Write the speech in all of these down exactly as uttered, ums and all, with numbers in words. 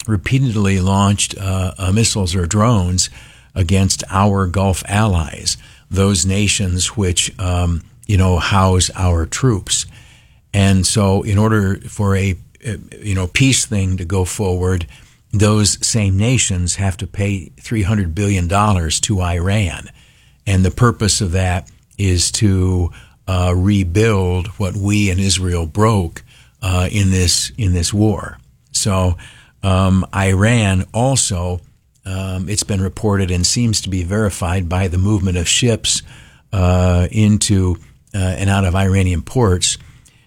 repeatedly launched uh, uh, missiles or drones against our Gulf allies, those nations which, um, you know, house our troops. And so in order for a, you know, peace thing to go forward, those same nations have to pay three hundred billion dollars to Iran. And the purpose of that is to uh, rebuild what we in Israel broke uh, in this in this war. So um, Iran also, um, it's been reported and seems to be verified by the movement of ships uh, into uh, and out of Iranian ports.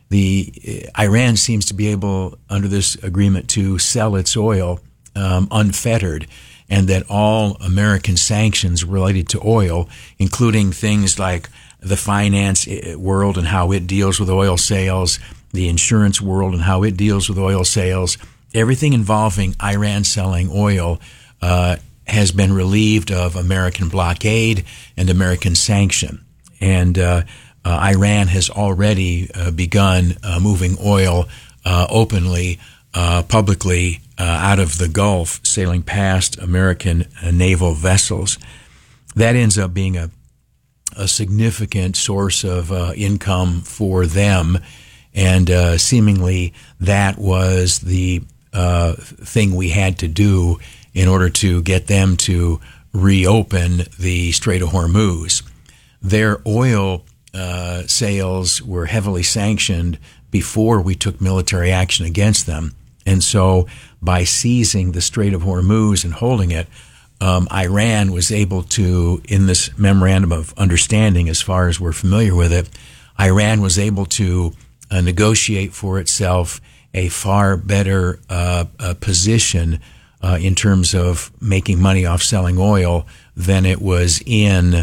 The uh, Iran seems to be able, under this agreement, to sell its oil um, unfettered, and that all American sanctions related to oil, including things like the finance world and how it deals with oil sales, the insurance world and how it deals with oil sales, everything involving Iran selling oil uh, has been relieved of American blockade and American sanction. And uh, uh, Iran has already uh, begun uh, moving oil uh, openly, uh, publicly uh, out of the Gulf, sailing past American uh, naval vessels. That ends up being a, a significant source of uh, income for them. And uh, seemingly that was the uh, thing we had to do in order to get them to reopen the Strait of Hormuz. Their oil uh, sales were heavily sanctioned before we took military action against them. And so by seizing the Strait of Hormuz and holding it, um, Iran was able to, in this memorandum of understanding, as far as we're familiar with it, Iran was able to uh, negotiate for itself a far better uh, uh, position uh, in terms of making money off selling oil than it was in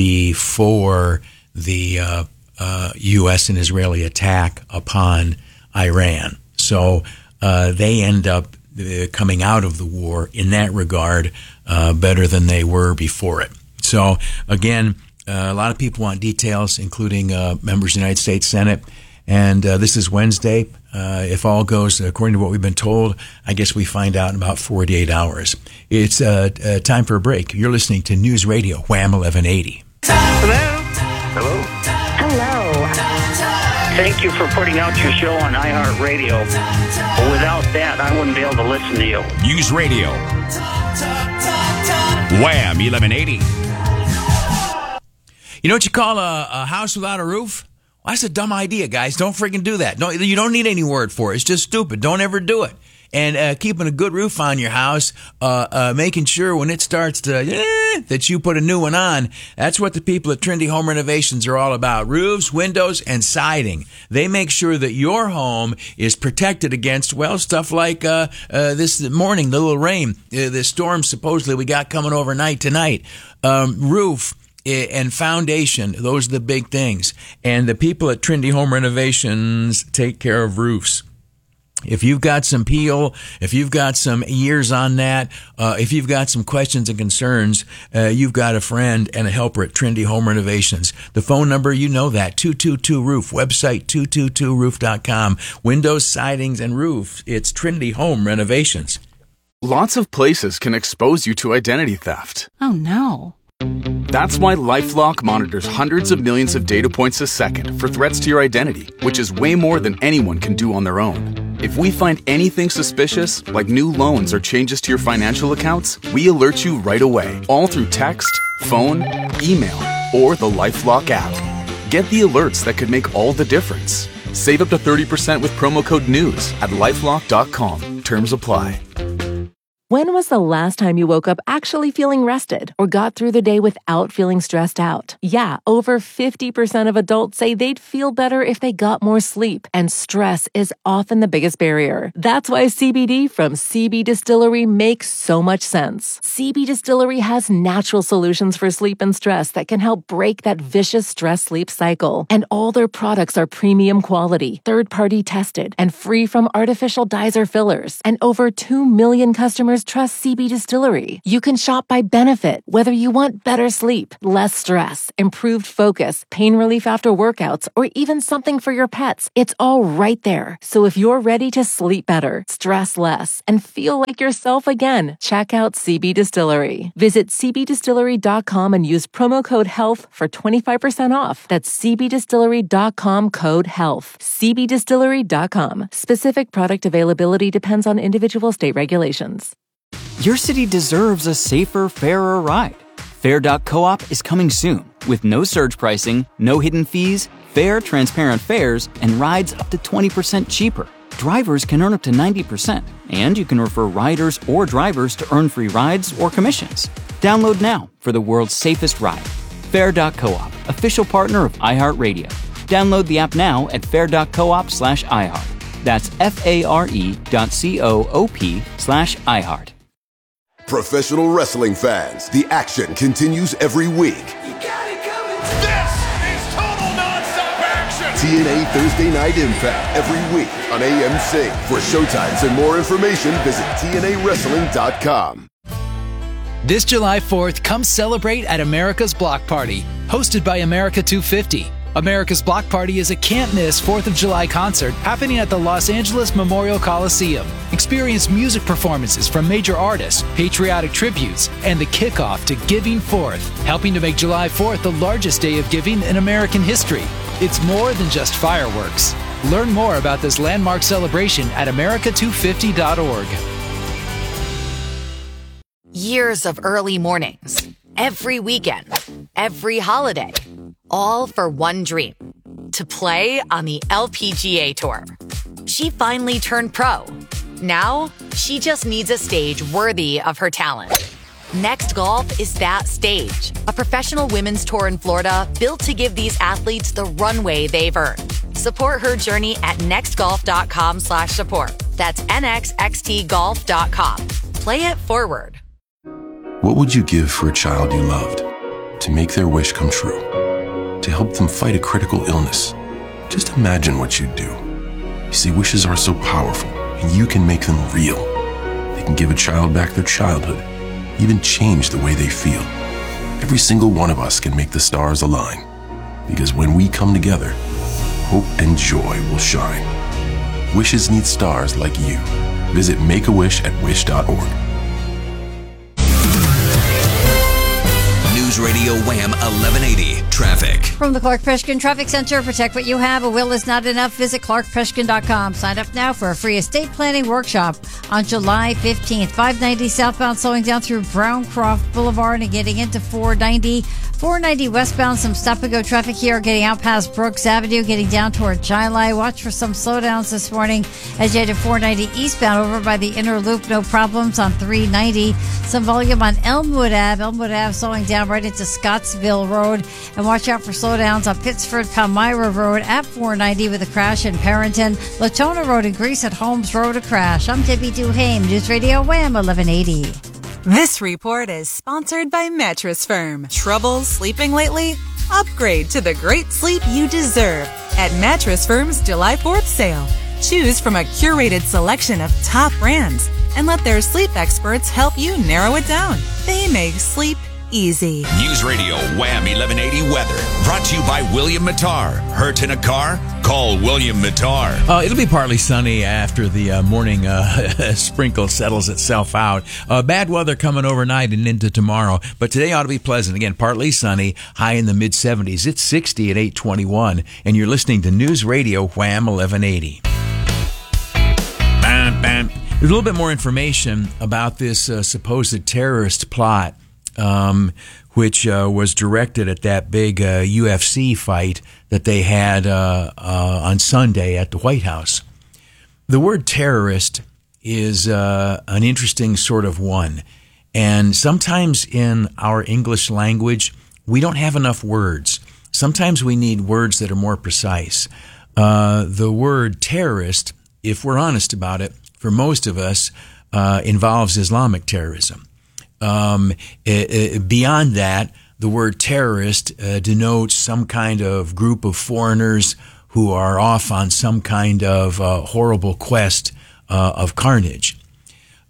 before the uh, uh, U S and Israeli attack upon Iran. So uh, they end up uh, coming out of the war in that regard uh, better than they were before it. So again, uh, a lot of people want details, including uh, members of the United States Senate. And uh, this is Wednesday. Uh, if all goes according to what we've been told, I guess we find out in about forty-eight hours. It's uh, uh, time for a break. You're listening to News Radio, Wham eleven eighty. Hello? Hello? Hello. Thank you for putting out your show on iHeartRadio. Without that, I wouldn't be able to listen to you. News Radio, Wham eleven eighty. You know what you call a, a house without a roof? Well, that's a dumb idea, guys. Don't freaking do that. No, you don't need any word for it. It's just stupid. Don't ever do it. And uh, keeping a good roof on your house, uh, uh, making sure when it starts to, eh, that you put a new one on, that's what the people at Trinity Home Renovations are all about. Roofs, windows, and siding. They make sure that your home is protected against, well, stuff like uh, uh, this morning, the little rain, uh, the storm supposedly we got coming overnight tonight. Um, roof and foundation, those are the big things. And the people at Trinity Home Renovations take care of roofs. If you've got some peel, if you've got some years on that, uh, if you've got some questions and concerns, uh, you've got a friend and a helper at Trinity Home Renovations. The phone number, you know that, two two two roof. Website, two two two roof dot com. Windows, sidings, and roofs. It's Trinity Home Renovations. Lots of places can expose you to identity theft. Oh, no. That's why LifeLock monitors hundreds of millions of data points a second for threats to your identity, which is way more than anyone can do on their own. If we find anything suspicious, like new loans or changes to your financial accounts, we alert you right away, all through text, phone, email, or the LifeLock app. Get the alerts that could make all the difference. Save up to thirty percent with promo code NEWS at lifelock dot com. Terms apply. When was the last time you woke up actually feeling rested or got through the day without feeling stressed out? Yeah, over fifty percent of adults say they'd feel better if they got more sleep, and stress is often the biggest barrier. That's why C B D from C B Distillery makes so much sense. C B Distillery has natural solutions for sleep and stress that can help break that vicious stress-sleep cycle. And all their products are premium quality, third-party tested, and free from artificial dyes or fillers. And over two million customers customers trust C B Distillery. You can shop by benefit, whether you want better sleep, less stress, improved focus, pain relief after workouts, or even something for your pets. It's all right there. So if you're ready to sleep better, stress less, and feel like yourself again, check out C B Distillery. Visit c b distillery dot com and use promo code HEALTH for twenty-five percent off. That's c b distillery dot com code HEALTH. c b distillery dot com. Specific product availability depends on individual state regulations. Your city deserves a safer, fairer ride. Fair dot coop is coming soon with no surge pricing, no hidden fees, fair, transparent fares, and rides up to twenty percent cheaper. Drivers can earn up to ninety percent, and you can refer riders or drivers to earn free rides or commissions. Download now for the world's safest ride. Fair dot coop, official partner of iHeartRadio. Download the app now at fair dot coop slash iHeart. That's F-A-R-E dot C-O-O-P slash iHeart. Professional wrestling fans, the action continues every week. You got it coming. This is total nonstop action. T N A Thursday Night Impact every week on A M C. For showtimes and more information, visit T N A wrestling dot com. This July fourth, come celebrate at America's Block Party, hosted by America two fifty. America's Block Party is a can't-miss fourth of July concert happening at the Los Angeles Memorial Coliseum. Experience music performances from major artists, patriotic tributes, and the kickoff to Giving Fourth, helping to make July fourth the largest day of giving in American history. It's more than just fireworks. Learn more about this landmark celebration at america two fifty dot org. Years of early mornings, every weekend, every holiday, all for one dream, to play on the L P G A Tour. She finally turned pro. Now, she just needs a stage worthy of her talent. Next Golf is that stage, a professional women's tour in Florida built to give these athletes the runway they've earned. Support her journey at nextgolf.com slash support. That's N X X T golf dot com. Play it forward. What would you give for a child you loved? To make their wish come true? To help them fight a critical illness? Just imagine what you'd do. You see, wishes are so powerful, and you can make them real. They can give a child back their childhood, even change the way they feel. Every single one of us can make the stars align, because when we come together, hope and joy will shine. Wishes need stars like you. Visit Make a Wish at wish dot org. News Radio Wham eleven eighty Traffic. From the Clark Preshkin Traffic Center, protect what you have. A will is not enough. Visit clark preshkin dot com. Sign up now for a free estate planning workshop on July fifteenth. five ninety southbound slowing down through Browncroft Boulevard and getting into four ninety. four ninety westbound, some stop-and-go traffic here, getting out past Brooks Avenue, getting down toward Jilai. Watch for some slowdowns this morning as you head to four ninety eastbound over by the inner loop. No problems on three ninety. Some volume on Elmwood Ave. Elmwood Ave slowing down right into Scottsville Road. And watch out for slowdowns on Pittsford Palmyra Road at four ninety with a crash in Parrington. Latona Road in Greece at Holmes Road, a crash. I'm Debbie Duhame, News Radio Wham eleven eighty. This report is sponsored by Mattress Firm. Trouble sleeping lately? Upgrade to the great sleep you deserve at Mattress Firm's July fourth sale. Choose from a curated selection of top brands and let their sleep experts help you narrow it down. They make sleep easy. News Radio Wham eleven eighty weather brought to you by William Mattar. Hurt in a car? Call William Mattar. Uh, it'll be partly sunny after the uh, morning uh, sprinkle settles itself out. Uh, bad weather coming overnight and into tomorrow, but today ought to be pleasant. Again, partly sunny, high in the mid seventies. It's sixty at eight twenty-one, and you're listening to News Radio Wham eleven eighty. Bam, bam. There's a little bit more information about this uh, supposed terrorist plot, um, which uh, was directed at that big uh, U F C fight that they had uh, uh, on Sunday at the White House. The word terrorist is uh, an interesting sort of one. And sometimes in our English language, we don't have enough words. Sometimes we need words that are more precise. Uh, the word terrorist, if we're honest about it, for most of us, uh, involves Islamic terrorism. Um, it, it, beyond that, the word terrorist uh, denotes some kind of group of foreigners who are off on some kind of uh, horrible quest uh, of carnage.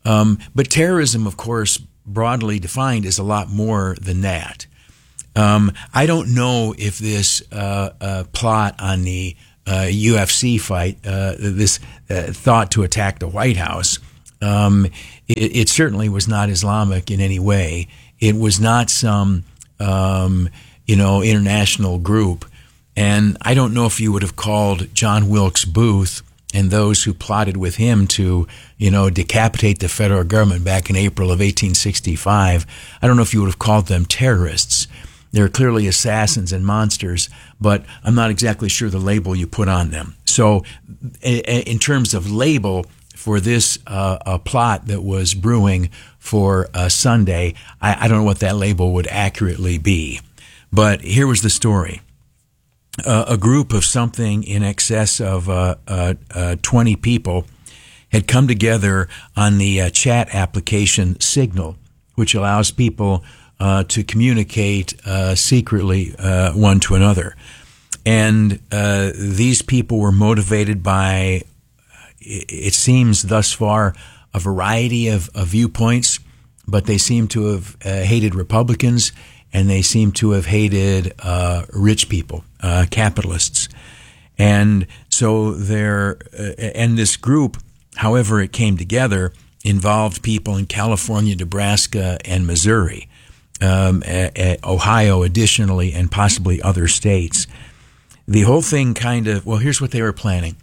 Um, but terrorism, of course, broadly defined, is a lot more than that. Um, I don't know if this uh, uh, plot on the uh, U F C fight, uh, this uh, thought to attack the White House, um, it, it certainly was not Islamic in any way. It was not some, um, you know, international group. And I don't know if you would have called John Wilkes Booth and those who plotted with him to, you know, decapitate the federal government back in April of eighteen sixty-five. I don't know if you would have called them terrorists. They're clearly assassins and monsters, but I'm not exactly sure the label you put on them. So in terms of label for this uh, a plot that was brewing for uh, Sunday, I, I don't know what that label would accurately be. But here was the story. Uh, a group of something in excess of uh, uh, uh, twenty people had come together on the uh, chat application Signal, which allows people uh, to communicate uh, secretly uh, one to another. And uh, these people were motivated by, it seems thus far, a variety of, of viewpoints, but they seem to have uh, hated Republicans, and they seem to have hated uh, rich people, uh, capitalists. And so they're, uh, and this group, however it came together, involved people in California, Nebraska, and Missouri, um, a, a Ohio additionally, and possibly other states. The whole thing kind of, well, here's what they were planning.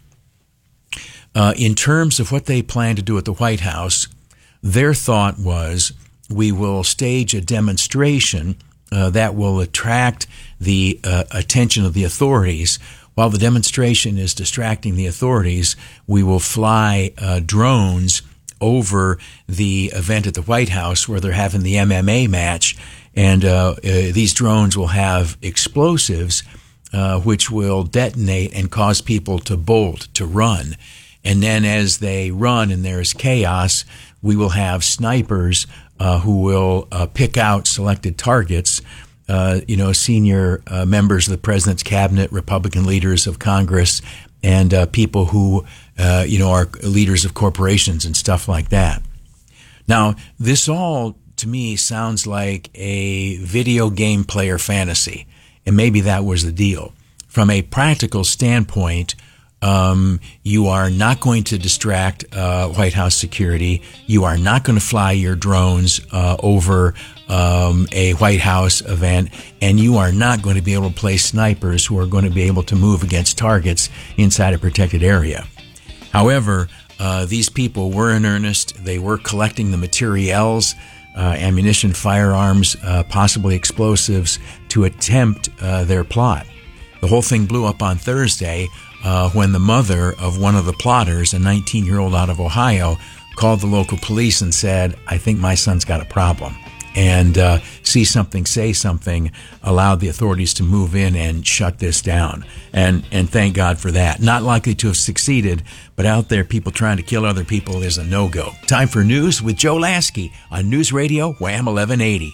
Uh, in terms of what they planned to do at the White House, their thought was, we will stage a demonstration uh, that will attract the uh, attention of the authorities. While the demonstration is distracting the authorities, we will fly uh, drones over the event at the White House where they're having the M M A match, and uh, uh, these drones will have explosives uh, which will detonate and cause people to bolt, to run. And then as they run and there's chaos, we will have snipers uh, who will uh, pick out selected targets, uh, you know, senior uh, members of the president's cabinet, Republican leaders of Congress, and uh, people who, uh, you know, are leaders of corporations and stuff like that. Now, this all, to me, sounds like a video game player fantasy, and maybe that was the deal. From a practical standpoint, Um, you are not going to distract uh, White House security. You are not going to fly your drones uh, over um, a White House event, and you are not going to be able to place snipers who are going to be able to move against targets inside a protected area. However, uh, these people were in earnest. They were collecting the materials, uh, ammunition, firearms, uh, possibly explosives, to attempt uh, their plot. The whole thing blew up on Thursday Uh, when the mother of one of the plotters, a nineteen-year-old out of Ohio, called the local police and said, I think my son's got a problem. And uh, See Something, Say Something allowed the authorities to move in and shut this down. And and thank God for that. Not likely to have succeeded, but out there, people trying to kill other people is a no-go. Time for news with Joe Lasky on News Radio Wham eleven eighty.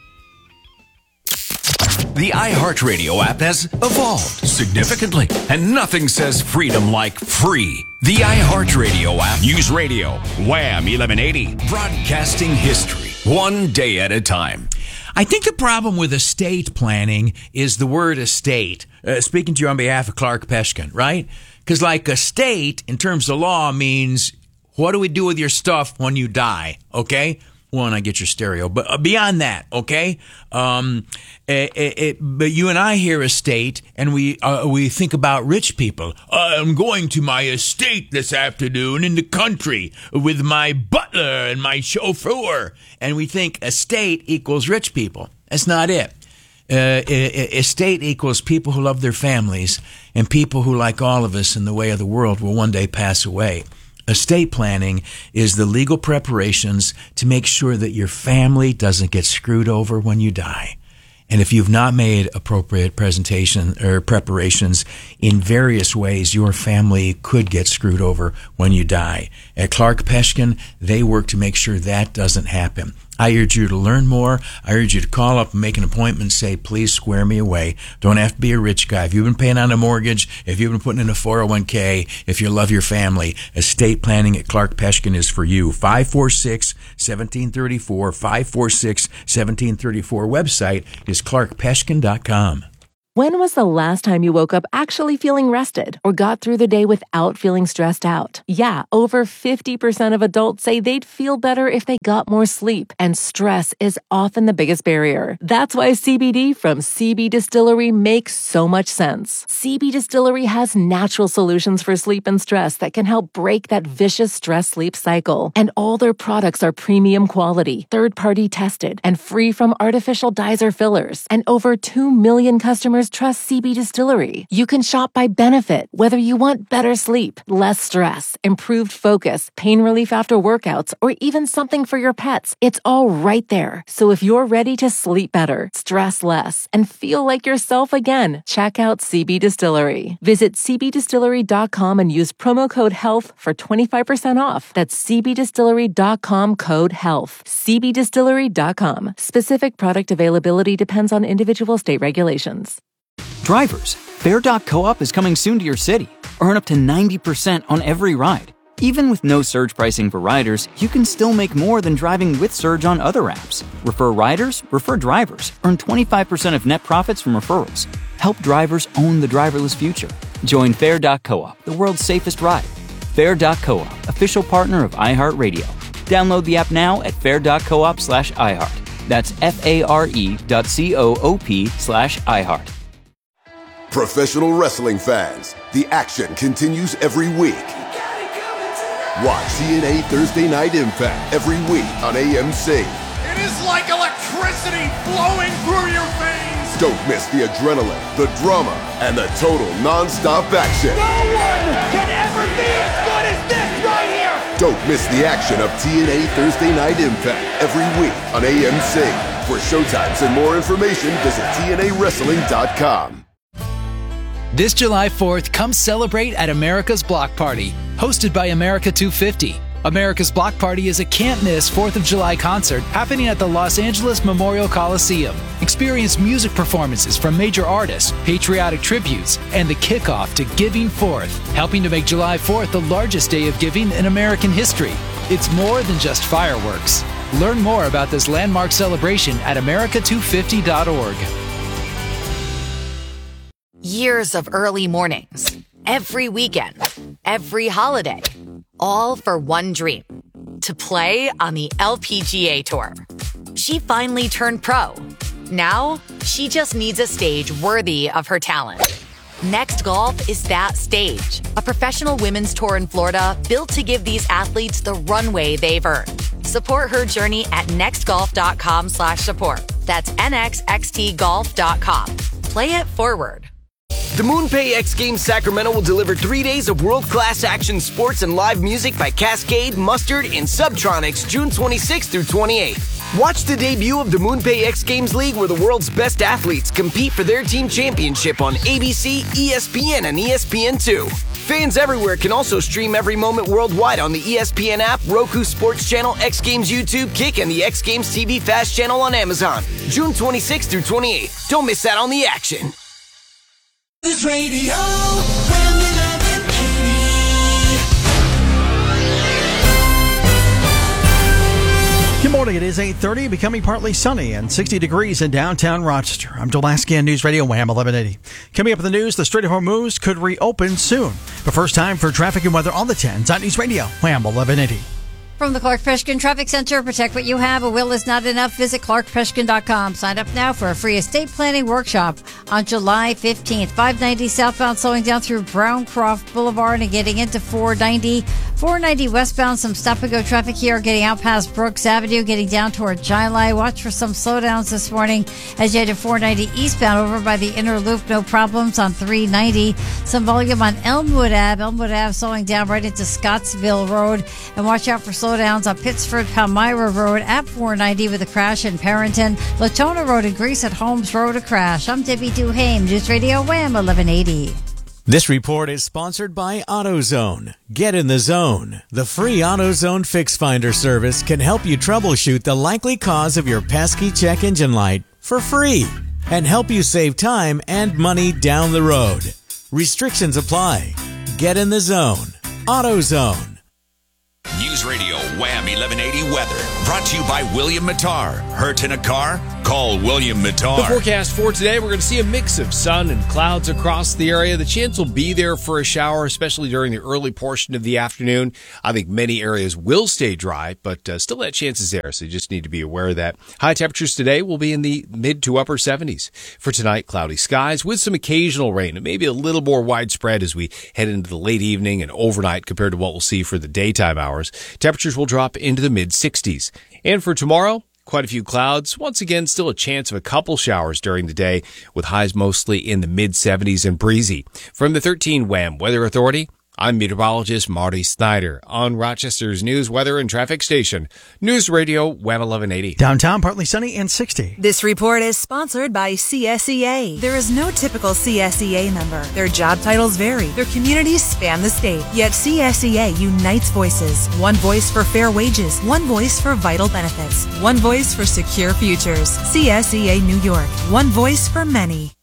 The iHeartRadio app has evolved significantly, and nothing says freedom like free. The iHeartRadio app. News Radio, Wham eleven eighty. Broadcasting history, one day at a time. I think the problem with estate planning is the word estate. Uh, speaking to you on behalf of Clark Peshkin, right? Because like estate, in terms of law, means what do we do with your stuff when you die, okay? One, I get your stereo, but beyond that, okay. Um, it, it, but you and I hear estate, and we uh, we think about rich people. I'm going to my estate this afternoon in the country with my butler and my chauffeur, and we think estate equals rich people. That's not it. Uh, estate equals people who love their families and people who, like all of us in the way of the world, will one day pass away. Estate planning is the legal preparations to make sure that your family doesn't get screwed over when you die. And if you've not made appropriate presentation or preparations in various ways, your family could get screwed over when you die. At Clark Peshkin, they work to make sure that doesn't happen. I urge you to learn more. I urge you to call up and make an appointment and say, please square me away. Don't have to be a rich guy. If you've been paying on a mortgage, if you've been putting in a four oh one k, if you love your family, estate planning at Clark Peshkin is for you. five four six, one seven three four, five four six, one seven three four. Website is clark peshkin dot com. When was the last time you woke up actually feeling rested or got through the day without feeling stressed out? Yeah, over fifty percent of adults say they'd feel better if they got more sleep, and stress is often the biggest barrier. That's why C B D from C B Distillery makes so much sense. C B Distillery has natural solutions for sleep and stress that can help break that vicious stress-sleep cycle. And all their products are premium quality, third-party tested, and free from artificial dyes or fillers. And over two million customers trust C B Distillery. You can shop by benefit, whether you want better sleep, less stress, improved focus, pain relief after workouts, or even something for your pets. It's all right there. So if you're ready to sleep better, stress less, and feel like yourself again, check out C B Distillery. Visit c b distillery dot com and use promo code HEALTH for twenty-five percent off. That's c b distillery dot com code HEALTH. c b distillery dot com. Specific product availability depends on individual state regulations. Drivers, Fair dot coop is coming soon to your city. Earn up to ninety percent on every ride. Even with no surge pricing for riders, you can still make more than driving with Surge on other apps. Refer riders, refer drivers. Earn twenty-five percent of net profits from referrals. Help drivers own the driverless future. Join Fair dot coop, the world's safest ride. Fair dot coop, official partner of iHeartRadio. Download the app now at fair dot coop slash iHeart. That's F-A-R-E dot C-O-O-P slash iHeart. Professional wrestling fans, the action continues every week. Watch T N A Thursday Night Impact every week on A M C. It is like electricity flowing through your veins. Don't miss the adrenaline, the drama, and the total non-stop action. No one can ever be as good as this right here. Don't miss the action of T N A Thursday Night Impact every week on A M C. For showtimes and more information, visit T N A wrestling dot com. This July fourth, come celebrate at America's Block Party, hosted by America two fifty. America's Block Party is a can't-miss fourth of July concert happening at the Los Angeles Memorial Coliseum. Experience music performances from major artists, patriotic tributes, and the kickoff to Giving Fourth, helping to make July fourth the largest day of giving in American history. It's more than just fireworks. Learn more about this landmark celebration at america two fifty dot org. Years of early mornings, every weekend, every holiday, all for one dream, to play on the L P G A Tour. She finally turned pro. Now, she just needs a stage worthy of her talent. Next Golf is that stage, a professional women's tour in Florida built to give these athletes the runway they've earned. Support her journey at nextgolf.com slash support. That's N X X T golf dot com. Play it forward. The MoonPay X Games Sacramento will deliver three days of world-class action sports and live music by Cascade, Mustard, and Subtronics June twenty-sixth through twenty-eighth. Watch the debut of the MoonPay X Games League, where the world's best athletes compete for their team championship on A B C, E S P N, and E S P N two. Fans everywhere can also stream every moment worldwide on the E S P N app, Roku Sports Channel, X Games YouTube, Kick, and the X Games T V Fast Channel on Amazon. June twenty-sixth through twenty-eighth. Don't miss out on the action. This radio, Wham eleven eighty. Good morning. It is eight thirty, becoming partly sunny and sixty degrees in downtown Rochester. I'm Joel Askin, News Radio Wham eleven eighty. Coming up in the news, the Strait of Hormuz could reopen soon. But first time for traffic and weather on the tens on News Radio Wham eleven eighty. From the Clark Peshkin Traffic Center, protect what you have. A will is not enough. Visit clark peshkin dot com. Sign up now for a free estate planning workshop on July fifteenth. five ninety southbound slowing down through Browncroft Boulevard and getting into four ninety. four ninety westbound, some stop-and-go traffic here getting out past Brooks Avenue, getting down toward Jilai. Watch for some slowdowns this morning as you head to four ninety eastbound over by the inner loop. No problems on three ninety. Some volume on Elmwood Ave. Elmwood Ave slowing down right into Scottsville Road. And watch out for slowdowns on Pittsford Palmyra Road at four ninety with a crash in Parrington. Latona Road in Greece at Holmes Road, a crash. I'm Debbie Duhame, News Radio Wham eleven eighty. This report is sponsored by AutoZone. Get in the zone. The free AutoZone Fix Finder service can help you troubleshoot the likely cause of your pesky check engine light for free and help you save time and money down the road. Restrictions apply. Get in the zone. AutoZone. News Radio Wham eleven eighty weather. Brought to you by William Mattar. Hurt in a car? Call William Mattar. The forecast for today, we're going to see a mix of sun and clouds across the area. The chance will be there for a shower, especially during the early portion of the afternoon. I think many areas will stay dry, but uh, still that chance is there, so you just need to be aware of that. High temperatures today will be in the mid to upper seventies. For tonight, cloudy skies with some occasional rain, and maybe a little more widespread as we head into the late evening and overnight compared to what we'll see for the daytime hours. Temperatures will drop into the mid sixties. And for tomorrow, quite a few clouds. Once again, still a chance of a couple showers during the day with highs mostly in the mid seventies and breezy. From the thirteen Wham Weather Authority, I'm meteorologist Marty Snyder on Rochester's news, weather, and traffic station. News Radio Wham eleven eighty. Downtown, partly sunny and sixty. This report is sponsored by C S E A. There is no typical C S E A member. Their job titles vary. Their communities span the state. Yet C S E A unites voices. One voice for fair wages. One voice for vital benefits. One voice for secure futures. C S E A New York. One voice for many.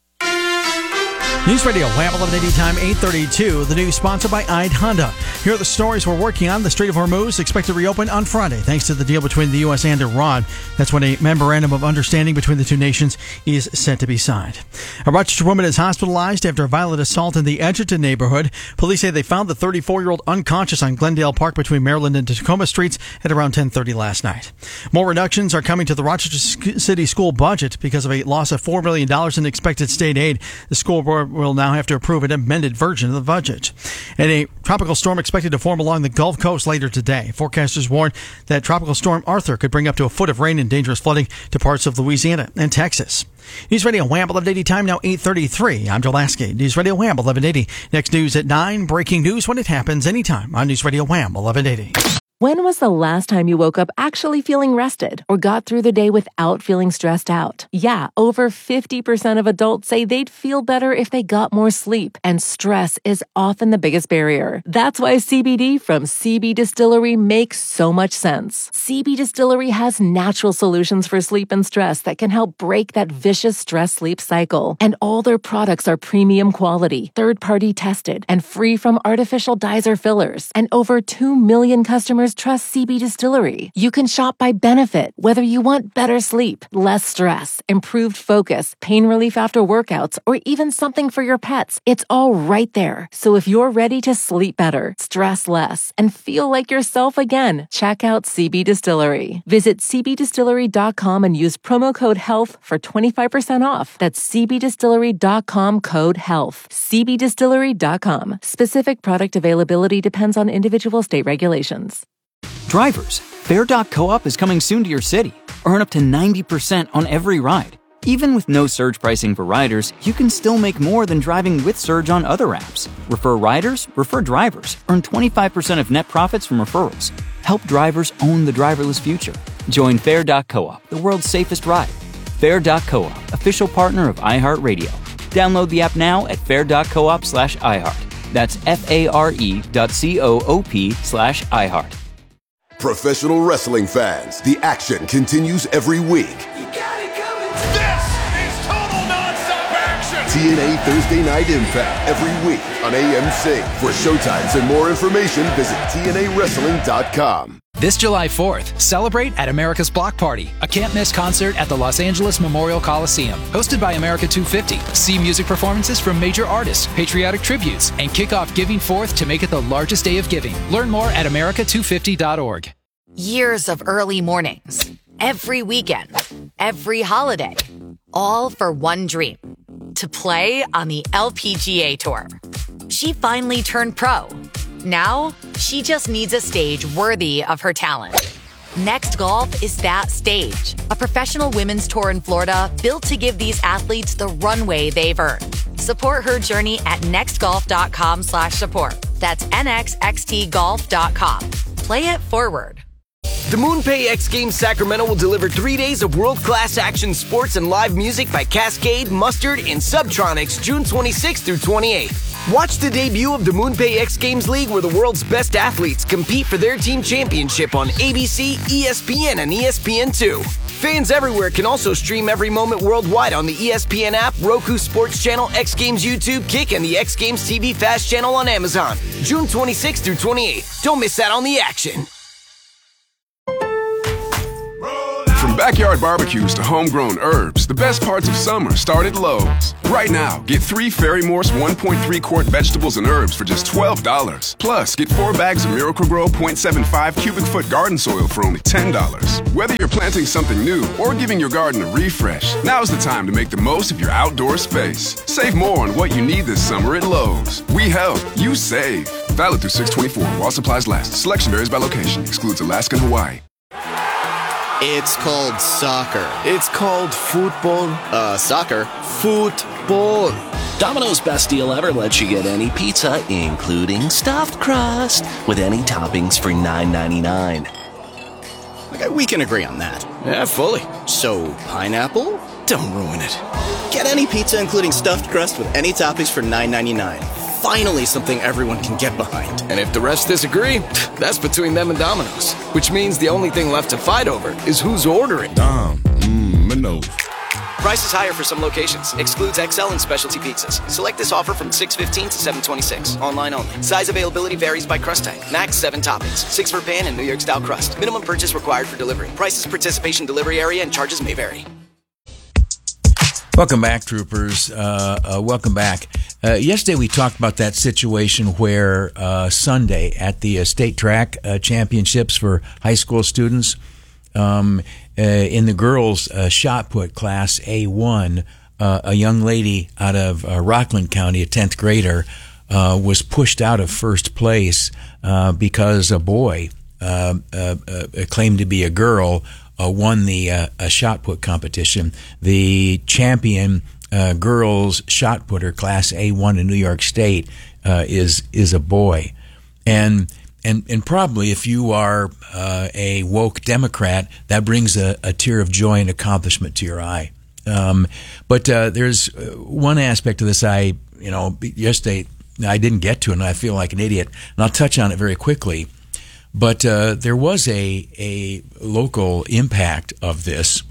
News Radio, Wham eleven eighty, time eight thirty-two. The news sponsored by Ide Honda. Here are the stories we're working on. The Strait of Hormuz expected to reopen on Friday thanks to the deal between the U S and Iran. That's when a memorandum of understanding between the two nations is set to be signed. A Rochester woman is hospitalized after a violent assault in the Edgerton neighborhood. Police say they found the thirty-four-year-old unconscious on Glendale Park between Maryland and Tacoma Streets at around ten thirty last night. More reductions are coming to the Rochester City School budget because of a loss of four million dollars in expected state aid. The school board will now have to approve an amended version of the budget. And a tropical storm expected to form along the Gulf Coast later today. Forecasters warn that Tropical Storm Arthur could bring up to a foot of rain and dangerous flooding to parts of Louisiana and Texas. News Radio Wham eleven eighty, time now eight thirty-three. I'm Joe Lasky. News Radio Wham eleven eighty. Next news at nine. Breaking news when it happens anytime on News Radio Wham eleven eighty. When was the last time you woke up actually feeling rested or got through the day without feeling stressed out? Yeah, over fifty percent of adults say they'd feel better if they got more sleep, and stress is often the biggest barrier. That's why C B D from C B Distillery makes so much sense. C B Distillery has natural solutions for sleep and stress that can help break that vicious stress-sleep cycle. And all their products are premium quality, third-party tested, and free from artificial dyes or fillers. And over two million customers trust C B Distillery. You can shop by benefit, whether you want better sleep, less stress, improved focus, pain relief after workouts, or even something for your pets. It's all right there. So if you're ready to sleep better, stress less, and feel like yourself again, check out C B Distillery. Visit c b distillery dot com and use promo code HEALTH for twenty-five percent off. That's c b distillery dot com code HEALTH. c b distillery dot com. Specific product availability depends on individual state regulations. Drivers, Fare dot coop is coming soon to your city. Earn up to ninety percent on every ride. Even with no surge pricing for riders, you can still make more than driving with Surge on other apps. Refer riders, refer drivers. Earn twenty-five percent of net profits from referrals. Help drivers own the driverless future. Join Fare dot coop, the world's safest ride. Fare dot coop, official partner of iHeartRadio. Download the app now at fare dot coop slash iHeart. That's F-A-R-E dot C-O-O-P slash iHeart. Professional wrestling fans, the action continues every week. This is total nonstop action! T N A Thursday Night Impact every week on A M C. For showtimes and more information, visit T N A wrestling dot com. This July fourth, celebrate at America's Block Party, a can't-miss concert at the Los Angeles Memorial Coliseum. Hosted by America two fifty. See music performances from major artists, patriotic tributes, and kick off Giving Forth to make it the largest day of giving. Learn more at america two fifty dot org. Years of early mornings, every weekend, every holiday, all for one dream, to play on the L P G A Tour. She finally turned pro. Now, she just needs a stage worthy of her talent. Next Golf is that stage, a professional women's tour in Florida built to give these athletes the runway they've earned. Support her journey at nextgolf.com slash support. That's N X X T golf dot com. Play it forward. The MoonPay X Games Sacramento will deliver three days of world-class action sports and live music by Cascade, Mustard, and Subtronics June twenty-sixth through twenty-eighth. Watch the debut of the MoonPay X Games League, where the world's best athletes compete for their team championship on A B C, E S P N, and E S P N two. Fans everywhere can also stream every moment worldwide on the E S P N app, Roku Sports Channel, X Games YouTube, Kick, and the X Games T V Fast channel on Amazon. June twenty-sixth through twenty-eighth. Don't miss out on the action. From backyard barbecues to homegrown herbs, the best parts of summer start at Lowe's. Right now, get three Fairy Morse one point three quart vegetables and herbs for just twelve dollars. Plus, get four bags of Miracle-Gro point seven five cubic foot garden soil for only ten dollars. Whether you're planting something new or giving your garden a refresh, now's the time to make the most of your outdoor space. Save more on what you need this summer at Lowe's. We help, you save. Valid through six twenty-four while supplies last. Selection varies by location. Excludes Alaska and Hawaii. It's called soccer. It's called football. Uh, soccer. Football. Domino's Best Deal Ever lets you get any pizza, including stuffed crust, with any toppings for nine ninety-nine. Okay, we can agree on that. Yeah, fully. So, pineapple? Don't ruin it. Get any pizza, including stuffed crust, with any toppings for nine ninety-nine. Finally, something everyone can get behind. And if the rest disagree, that's between them and Domino's. Which means the only thing left to fight over is who's ordering. Dom, mmm, no. Price is higher for some locations. Excludes X L and specialty pizzas. Select this offer from six fifteen to seven twenty-six. Online only. Size availability varies by crust type. Max seven toppings. Six for pan and New York style crust. Minimum purchase required for delivery. Prices, participation, delivery area, and charges may vary. Welcome back, troopers. Uh, uh, welcome back. Uh, yesterday we talked about that situation where uh, Sunday at the uh, state track uh, championships for high school students, um, uh, in the girls' uh, shot put class A one, uh, a young lady out of uh, Rockland County, a tenth grader, uh, was pushed out of first place uh, because a boy uh, uh, uh, claimed to be a girl uh, won the uh, a shot put competition. The champion uh, girls shot putter, class A one in New York State, uh, is is a boy, and and and probably if you are uh, a woke Democrat, that brings a, a tear of joy and accomplishment to your eye. Um, but uh, there's one aspect of this I you know yesterday I didn't get to, and I feel like an idiot, and I'll touch on it very quickly. But uh, there was a a local impact of this.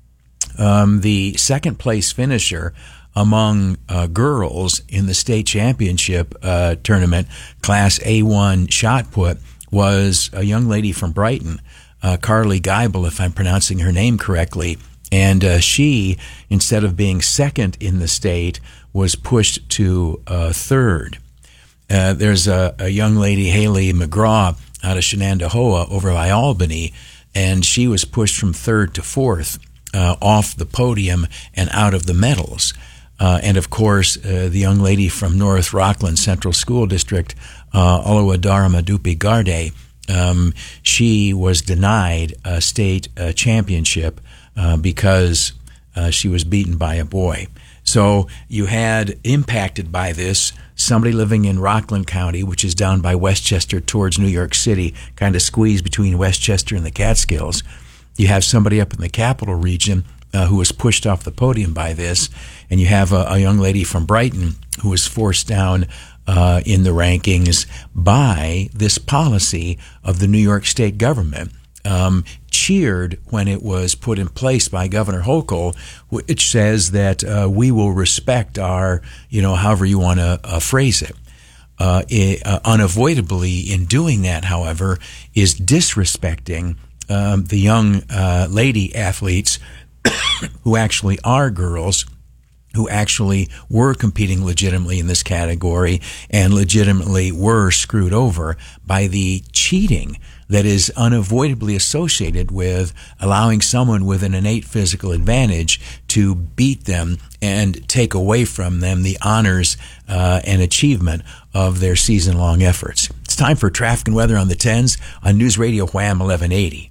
Um, the second place finisher among uh, girls in the state championship uh, tournament, class A one shot put, was a young lady from Brighton, uh, Carly Geibel, if I'm pronouncing her name correctly. And uh, she, instead of being second in the state, was pushed to uh, third. Uh, there's a, a young lady, Haley McGraw, out of Shenandoah over by Albany, and she was pushed from third to fourth, uh, off the podium and out of the medals. Uh, and of course, uh, the young lady from North Rockland Central School District, uh, Oluwadara Madupi Garde, um, she was denied a state uh, championship uh, because uh, she was beaten by a boy. So you had, impacted by this, somebody living in Rockland County, which is down by Westchester towards New York City, kind of squeezed between Westchester and the Catskills. You have somebody up in the capital region uh, who was pushed off the podium by this, and you have a, a young lady from Brighton who was forced down uh, in the rankings by this policy of the New York State government. Um, cheered when it was put in place by Governor Hochul, which says that uh, we will respect our, you know, however you want to uh, phrase it. Uh, it uh, unavoidably, in doing that, however, is disrespecting um, the young uh, lady athletes who actually are girls, who actually were competing legitimately in this category and legitimately were screwed over by the cheating that is unavoidably associated with allowing someone with an innate physical advantage to beat them and take away from them the honors uh, and achievement of their season-long efforts. It's time for traffic and weather on the tens on News Radio Wham eleven eighty.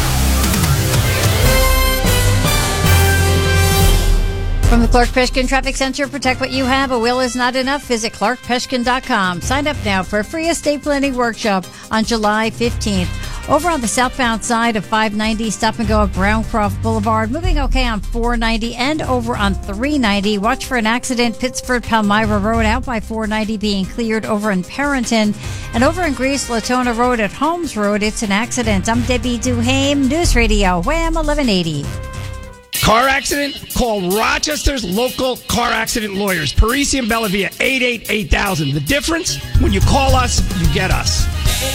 From the Clark Peshkin Traffic Center, protect what you have. A will is not enough. Visit clark peshkin dot com. Sign up now for a free estate planning workshop on July fifteenth. Over on the southbound side of five ninety, stop and go at Browncroft Boulevard. Moving okay on four ninety and over on three ninety. Watch for an accident. Pittsford Palmyra Road out by four ninety being cleared over in Perrington. And over in Greece, Latona Road at Holmes Road, it's an accident. I'm Debbie Duhame, News Radio, Wham eleven eighty. Car accident? Call Rochester's local car accident lawyers. Parisi and Bellavia, eight eight eight thousand. The difference? When you call us, you get us.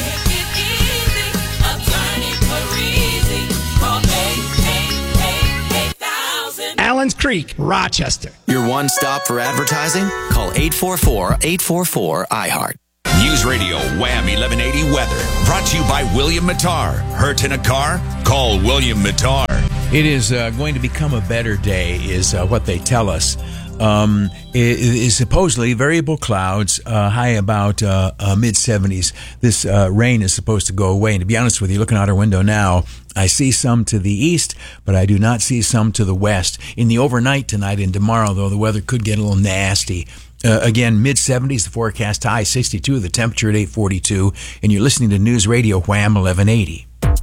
Allen's Creek, Rochester. Your one stop for advertising? Call eight four four, eight four four, I heart. News Radio Wham eleven eighty Weather. Brought to you by William Mattar. Hurt in a car? Call William Mattar. It is uh, going to become a better day, is uh, what they tell us. Um, it is supposedly variable clouds, uh, high about uh, uh, mid seventies. This uh, rain is supposed to go away. And to be honest with you, looking out our window now, I see some to the east, but I do not see some to the west. In the overnight tonight and tomorrow, though, the weather could get a little nasty. Uh, again, mid seventies, the forecast high, sixty-two, the temperature at eight forty-two, and you're listening to News Radio Wham eleven eighty.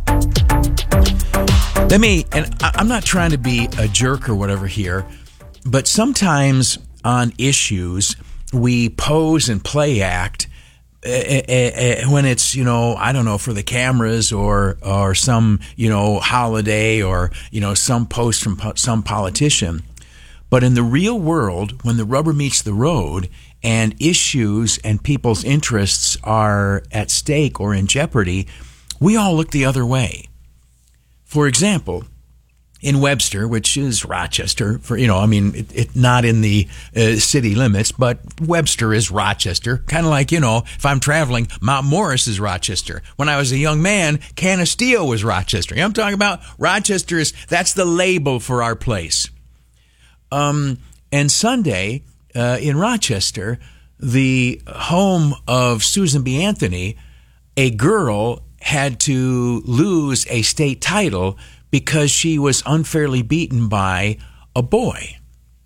Let me, and I'm not trying to be a jerk or whatever here, but sometimes on issues, we pose and play act uh, uh, when it's, you know, I don't know, for the cameras or or some, you know, holiday or, you know, some post from po- some politician. But in the real world, when the rubber meets the road and issues and people's interests are at stake or in jeopardy, we all look the other way. For example, in Webster, which is Rochester, for you know, I mean, it, it not in the uh, city limits, but Webster is Rochester. Kind of like, you know, if I'm traveling, Mount Morris is Rochester. When I was a young man, Canisteo was Rochester. You know what I'm talking about? Rochester is, that's the label for our place. Um, and Sunday, uh, in Rochester, the home of Susan B. Anthony, a girl had to lose a state title because she was unfairly beaten by a boy.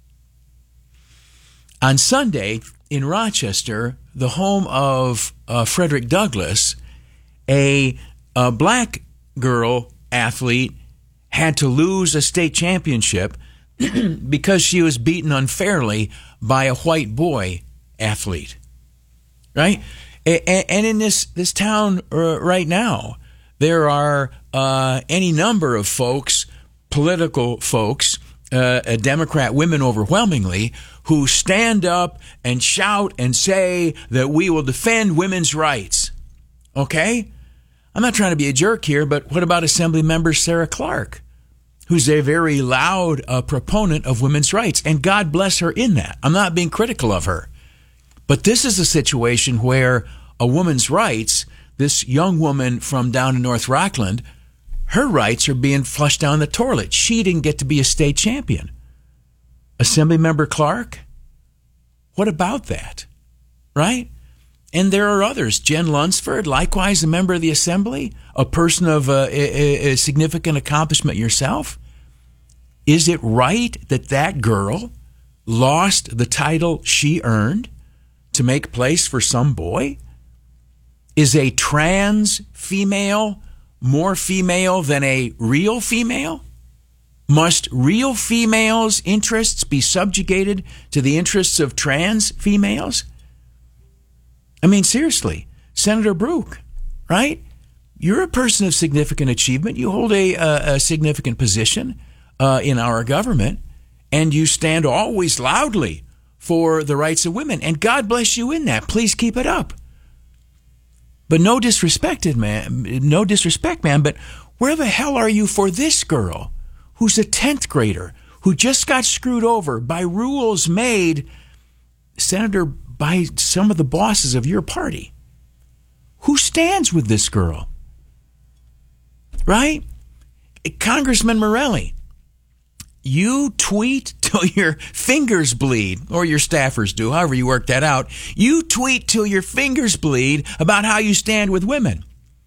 On Sunday, in Rochester, the home of uh, Frederick Douglass, a, a black girl athlete had to lose a state championship because she was beaten unfairly by a white boy athlete, right? And in this, this town right now, there are uh, any number of folks, political folks, uh, Democrat women overwhelmingly, who stand up and shout and say that we will defend women's rights. Okay? I'm not trying to be a jerk here, but what about Assembly Member Sarah Clark, who's a very loud uh, proponent of women's rights? And God bless her in that. I'm not being critical of her. But this is a situation where a woman's rights, this young woman from down in North Rockland, her rights are being flushed down the toilet. She didn't get to be a state champion. Assemblymember Clark? What about that? Right? And there are others. Jen Lunsford, likewise a member of the Assembly, a person of uh, a, a significant accomplishment yourself. Is it right that that girl lost the title she earned to make place for some boy? Is a trans female more female than a real female? Must real females' interests be subjugated to the interests of trans females? I mean, seriously, Senator Brooke, right? You're a person of significant achievement. You hold a, a, a significant position uh, in our government, and you stand always loudly for the rights of women. And God bless you in that. Please keep it up. But no disrespected, man. No disrespect, man. But where the hell are you for this girl who's a tenth grader who just got screwed over by rules made, Senator, by some of the bosses of your party? Who stands with this girl? Right? Congressman Morelli, you tweet till your fingers bleed, or your staffers do, however you work that out. You tweet till your fingers bleed about how you stand with women.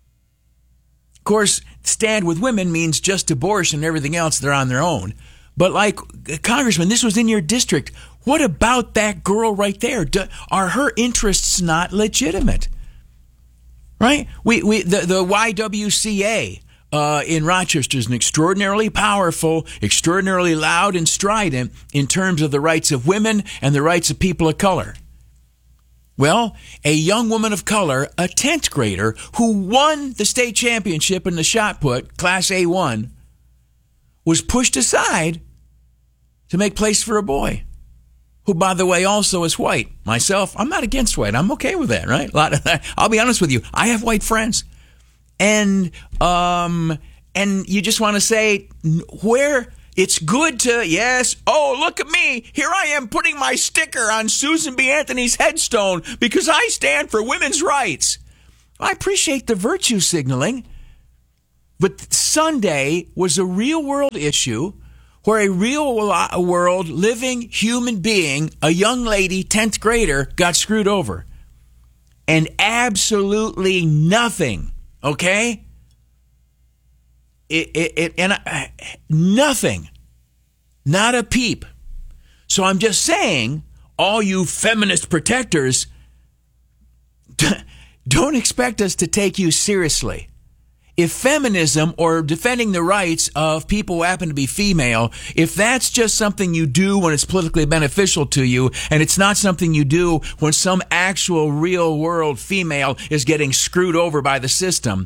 Of course, stand with women means just abortion and everything else, they're on their own. But like, Congressman, this was in your district. What about that girl right there? Do, are her interests not legitimate? right? We we the, the Y W C A uh, in Rochester is an extraordinarily powerful, extraordinarily loud and strident in terms of the rights of women and the rights of people of color. Well, a young woman of color, a tenth grader, who won the state championship in the shot put, Class A one, was pushed aside to make place for a boy, who, by the way, also is white. Myself, I'm not against white. I'm okay with that, right? A lot of that. I'll be honest with you. I have white friends. And, um, and you just want to say where... It's good to, yes, oh, look at me. Here I am putting my sticker on Susan B. Anthony's headstone because I stand for women's rights. I appreciate the virtue signaling, but Sunday was a real world issue where a real world living human being, a young lady, tenth grader, got screwed over. And absolutely nothing, okay? It, it, it, and I, nothing, not a peep. So I'm just saying, all you feminist protectors, don't expect us to take you seriously. If feminism or defending the rights of people who happen to be female, if that's just something you do when it's politically beneficial to you, and it's not something you do when some actual real world female is getting screwed over by the system,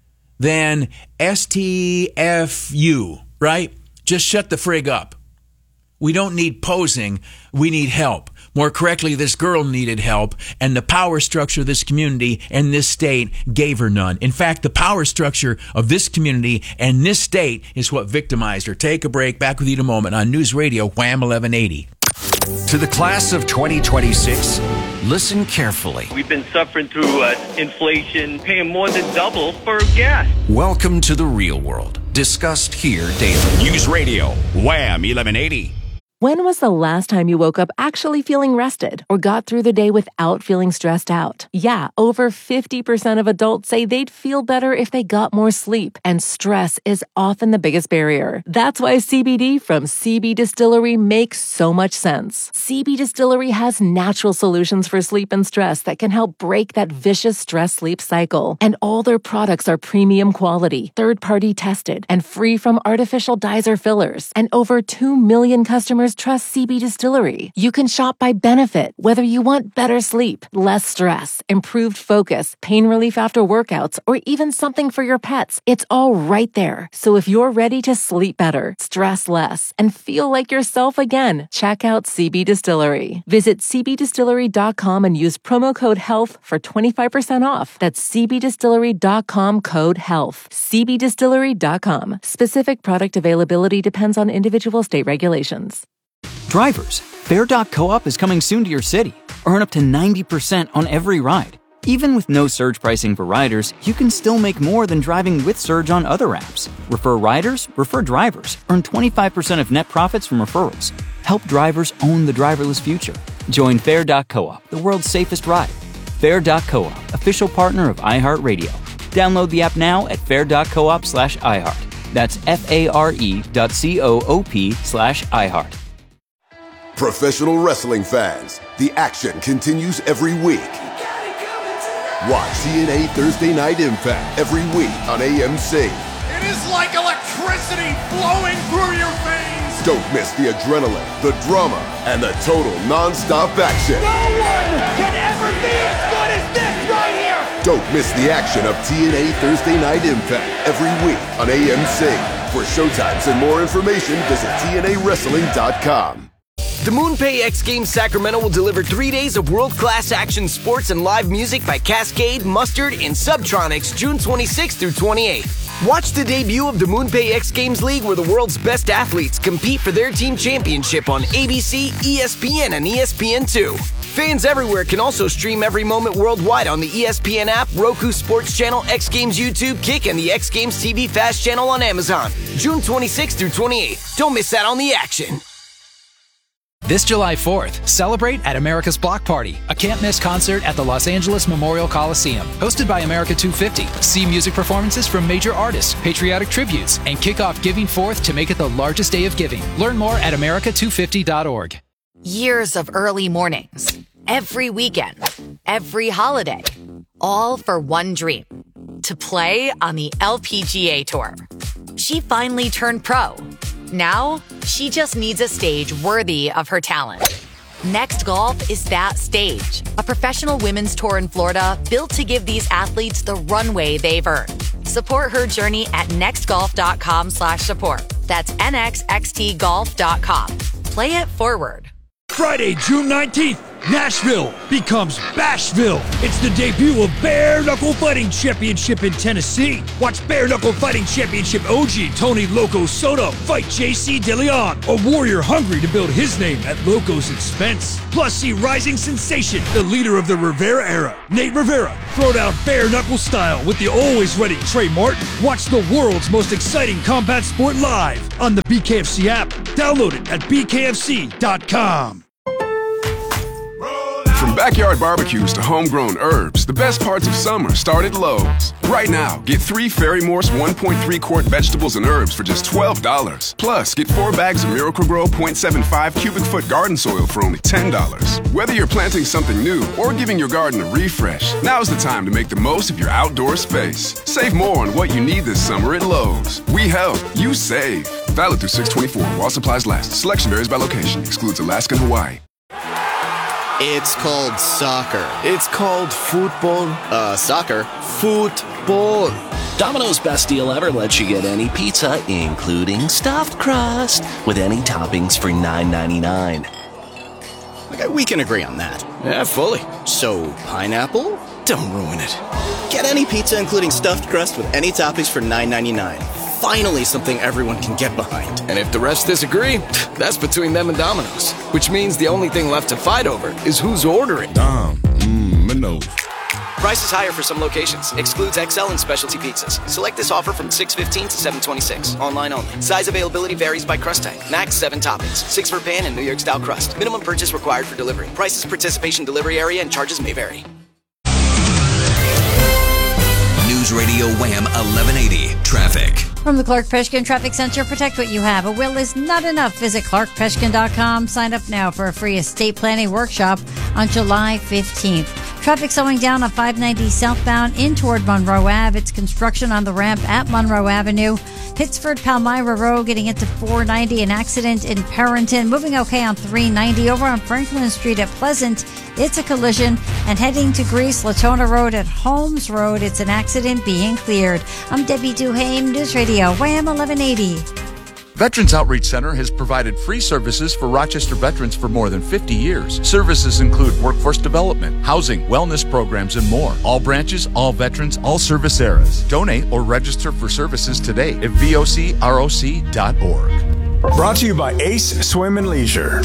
then S T F U, right? Just shut the frig up. We don't need posing. We need help. More correctly, this girl needed help, and the power structure of this community and this state gave her none. In fact, the power structure of this community and this state is what victimized her. Take a break. Back with you in a moment on News Radio Wham eleven eighty. To the class of twenty twenty-six, listen carefully. We've been suffering through uh, inflation, paying more than double for gas. Welcome to the real world, discussed here daily. News Radio Wham eleven eighty. When was the last time you woke up actually feeling rested or got through the day without feeling stressed out? Yeah, over fifty percent of adults say they'd feel better if they got more sleep, and stress is often the biggest barrier. That's why C B D from C B Distillery makes so much sense. C B Distillery has natural solutions for sleep and stress that can help break that vicious stress-sleep cycle. And all their products are premium quality, third-party tested, and free from artificial dyes or fillers. And over two million customers trust C B Distillery. You can shop by benefit, whether you want better sleep, less stress, improved focus, pain relief after workouts, or even something for your pets. It's all right there. So if you're ready to sleep better, stress less, and feel like yourself again, check out C B Distillery. Visit c b distillery dot com and use promo code HEALTH for twenty-five percent off. That's c b distillery dot com code HEALTH. c b distillery dot com. Specific product availability depends on individual state regulations. Drivers, Fare dot coop is coming soon to your city. Earn up to ninety percent on every ride. Even with no surge pricing for riders, you can still make more than driving with Surge on other apps. Refer riders, refer drivers. Earn twenty-five percent of net profits from referrals. Help drivers own the driverless future. Join Fare dot coop, the world's safest ride. Fare dot coop, official partner of iHeartRadio. Download the app now at fare dot coop slash iHeart. That's F-A-R-E dot C-O-O-P slash iHeart. Professional wrestling fans, the action continues every week. Watch T N A Thursday Night Impact every week on A M C. It is like electricity flowing through your veins. Don't miss the adrenaline, the drama, and the total non-stop action. No one can ever be as good as this right here. Don't miss the action of T N A Thursday Night Impact every week on A M C. For showtimes and more information, visit T N A wrestling dot com. The MoonPay X Games Sacramento will deliver three days of world-class action sports and live music by Cascade, Mustard, and Subtronics June twenty-sixth through twenty-eighth. Watch the debut of the MoonPay X Games League, where the world's best athletes compete for their team championship on A B C, E S P N, and E S P N two. Fans everywhere can also stream every moment worldwide on the E S P N app, Roku Sports Channel, X Games YouTube, Kick, and the X Games T V Fast Channel on Amazon. June twenty-sixth through twenty-eighth. Don't miss out on the action. This July fourth, celebrate at America's Block Party, a can't-miss concert at the Los Angeles Memorial Coliseum. Hosted by America two fifty. See music performances from major artists, patriotic tributes, and kick off Giving Fourth to make it the largest day of giving. Learn more at america two fifty dot org. Years of early mornings, every weekend, every holiday, all for one dream, to play on the L P G A Tour. She finally turned pro. Now, she just needs a stage worthy of her talent. Next Golf is that stage, a professional women's tour in Florida built to give these athletes the runway they've earned. Support her journey at nextgolf.com slash support. That's N X X T golf dot com. Play it forward. Friday, June nineteenth, Nashville becomes Bashville. It's the debut of Bare Knuckle Fighting Championship in Tennessee. Watch Bare Knuckle Fighting Championship O G Tony Loco Soto fight J C DeLeon, a warrior hungry to build his name at Loco's expense. Plus, see rising sensation, the leader of the Rivera era, Nate Rivera, throw down bare knuckle style with the always ready Trey Martin. Watch the world's most exciting combat sport live on the B K F C app. Download it at B K F C dot com. From backyard barbecues to homegrown herbs, the best parts of summer start at Lowe's. Right now, get three Ferry Morse one point three quart vegetables and herbs for just twelve dollars. Plus, get four bags of Miracle-Gro point seven five cubic foot garden soil for only ten dollars. Whether you're planting something new or giving your garden a refresh, now's the time to make the most of your outdoor space. Save more on what you need this summer at Lowe's. We help, you save. Valid through six twenty-four while supplies last. Selection varies by location. Excludes Alaska and Hawaii. It's called soccer. It's called football. Uh, soccer. Football. Domino's Best Deal Ever lets you get any pizza, including stuffed crust, with any toppings for nine ninety-nine. Okay, we can agree on that. Yeah, fully. So, pineapple? Don't ruin it. Get any pizza, including stuffed crust, with any toppings for nine ninety-nine. Finally, something everyone can get behind. And if the rest disagree, that's between them and Domino's. Which means the only thing left to fight over is who's ordering. Dom, mmm, Minos. Price is higher for some locations. Excludes X L and specialty pizzas. Select this offer from six fifteen to seven twenty-six. Online only. Size availability varies by crust type. Max seven toppings. Six for pan and New York style crust. Minimum purchase required for delivery. Prices, participation, delivery area, and charges may vary. News Radio Wham eleven eighty Traffic. From the Clark Peshkin Traffic Center, protect what you have. A will is not enough. Visit clark peshkin dot com. Sign up now for a free estate planning workshop on July fifteenth. Traffic slowing down on five ninety southbound in toward Monroe Avenue. It's construction on the ramp at Monroe Avenue. Pittsford Palmyra Road getting into four ninety. An accident in Perrington. Moving okay on three ninety. Over on Franklin Street at Pleasant, it's a collision. And heading to Greece, Latona Road at Holmes Road, it's an accident being cleared. I'm Debbie Duhame, News Radio Wham eleven eighty. Veterans Outreach Center has provided free services for Rochester veterans for more than fifty years. Services include workforce development, housing, wellness programs, and more. All branches, all veterans, all service eras. Donate or register for services today at V O C R O C dot org. Brought to you by Ace Swim and Leisure.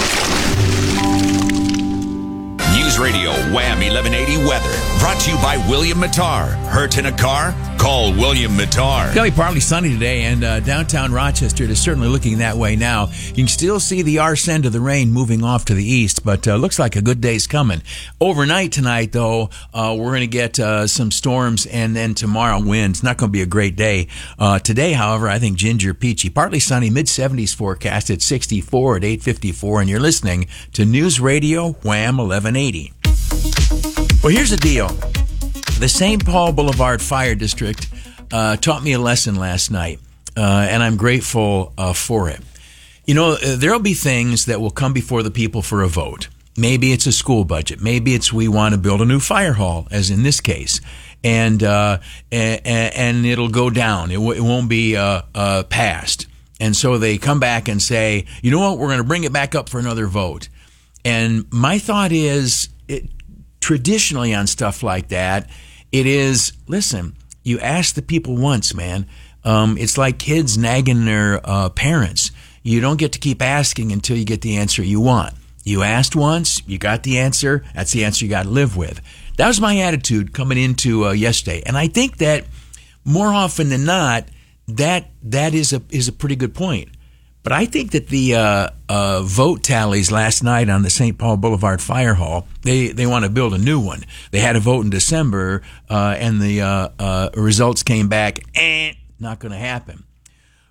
News Radio Wham eleven eighty Weather. Brought to you by William Mattar. Hurt in a car? Call William Mattar. It's going to be partly sunny today, and uh, downtown Rochester is certainly looking that way now. You can still see the arse end of the rain moving off to the east, but uh, looks like a good day's coming. Overnight tonight, though, uh, we're going to get uh, some storms, and then tomorrow winds. Not going to be a great day. Uh, today, however, I think ginger peachy. Partly sunny, mid seventies forecast at sixty-four at eight fifty-four, and you're listening to News Radio Wham eleven eighty. Well, here's the deal. The Saint Paul Boulevard Fire District uh, taught me a lesson last night, uh, and I'm grateful uh, for it. You know, uh, there'll be things that will come before the people for a vote. Maybe it's a school budget. Maybe it's we want to build a new fire hall, as in this case, and uh, and, and it'll go down. It, w- it won't be uh, uh, passed. And so they come back and say, you know what, we're going to bring it back up for another vote. And my thought is, it, traditionally on stuff like that, it is, listen, you ask the people once, man. Um, it's like kids nagging their uh, parents. You don't get to keep asking until you get the answer you want. You asked once, you got the answer, that's the answer you got to live with. That was my attitude coming into uh, yesterday. And I think that more often than not, that that is a is a pretty good point. But I think that the uh, uh, vote tallies last night on the Saint Paul Boulevard Fire Hall, they, they want to build a new one. They had a vote in December, uh, and the uh, uh, results came back, eh, not going to happen.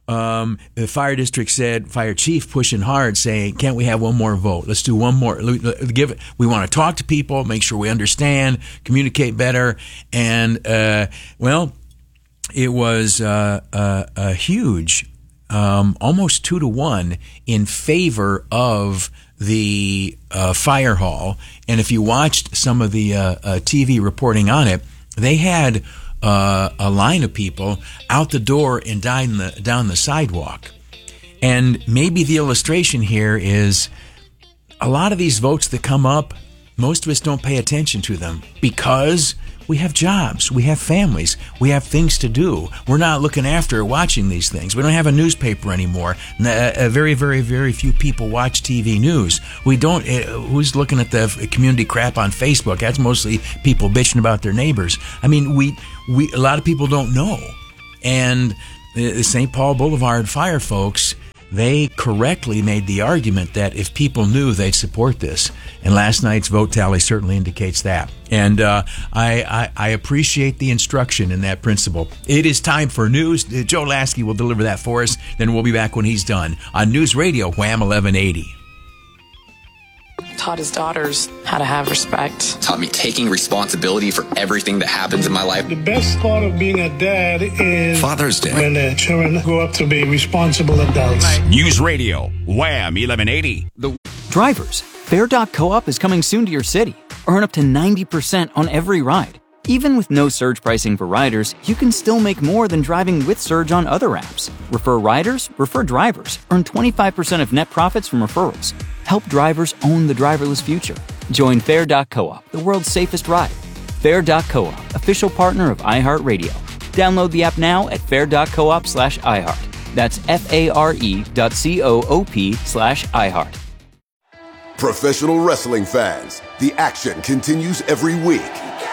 Um, the fire district said, fire chief pushing hard, saying, "Can't we have one more vote? Let's do one more. Give it. We want to talk to people, make sure we understand, communicate better." And uh, well, it was uh, a, a huge, um, almost two to one in favor of the uh, fire hall. And if you watched some of the uh, uh, T V reporting on it, they had Uh, a line of people out the door and down the, down the sidewalk. And maybe the illustration here is a lot of these votes that come up, most of us don't pay attention to them because we have jobs, we have families, we have things to do. We're not looking after or watching these things. We don't have a newspaper anymore. A very, very, very few people watch T V news. We don't. Uh, who's looking at the community crap on Facebook? That's mostly people bitching about their neighbors. I mean, we we a lot of people don't know. And the Saint Paul Boulevard fire folks, they correctly made the argument that if people knew, they'd support this. And last night's vote tally certainly indicates that. And uh, I, I, I appreciate the instruction in that principle. It is time for news. Joe Lasky will deliver that for us. Then we'll be back when he's done on News Radio Wham eleven eighty. Taught his daughters how to have respect. Taught me taking responsibility for everything that happens in my life. The best part of being a dad is Father's Day, when the children grow up to be responsible adults. News Radio Wham eleven eighty. The Drivers, Fair dot coop is coming soon to your city. Earn up to ninety percent on every ride. Even with no surge pricing for riders, you can still make more than driving with Surge on other apps. Refer riders, refer drivers. Earn twenty-five percent of net profits from referrals. Help drivers own the driverless future. Join Fair dot coop, the world's safest ride. Fair dot coop, official partner of iHeartRadio. Download the app now at fair dot coop slash iHeart. That's F-A-R-E dot C-O-O-P slash iHeart. Professional wrestling fans, the action continues every week.